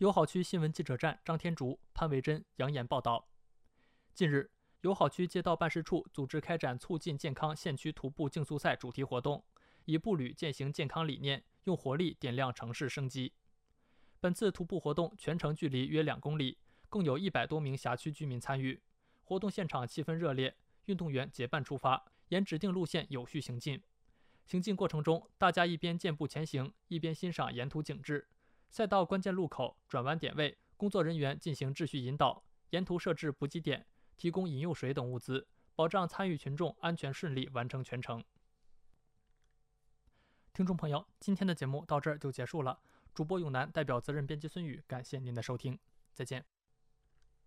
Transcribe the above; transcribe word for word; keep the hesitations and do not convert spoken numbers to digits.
友好区新闻记者站张天竺、潘维珍扬言报道。近日，友好区街道办事处组织开展促进健康县区徒步竞速赛主题活动，以步履践行健康理念，用活力点亮城市生机。本次徒步活动全程距离约两公里，共有一百多名辖区居民参与。活动现场气氛热烈，运动员结伴出发，沿指定路线有序行进。行进过程中，大家一边健步前行，一边欣赏沿途景致。赛道关键路口、转弯点位，工作人员进行秩序引导，沿途设置补给点，提供饮用水等物资，保障参与群众安全顺利完成全程。听众朋友，今天的节目到这儿就结束了。主播永南代表责任编辑孙宇，感谢您的收听，再见。